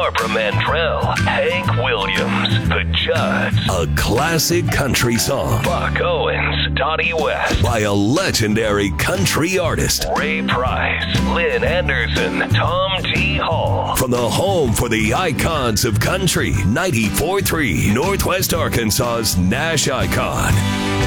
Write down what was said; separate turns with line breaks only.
Barbara Mandrell, Hank Williams, The Judds, a classic country song, Buck Owens, Dottie West, by a legendary country artist, Ray Price, Lynn Anderson, Tom T. Hall. From the home for the icons of country, 94.3 Northwest Arkansas's Nash Icon.